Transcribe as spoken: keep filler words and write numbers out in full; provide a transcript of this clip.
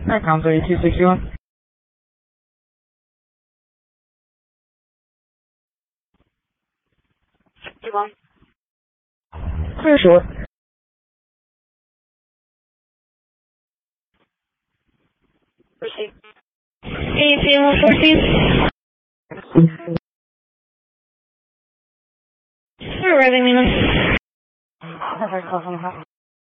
Account thirty-two sixty-one. sixty-one. Clear short. Receive. A T M one fourteen. We're arriving, Lima.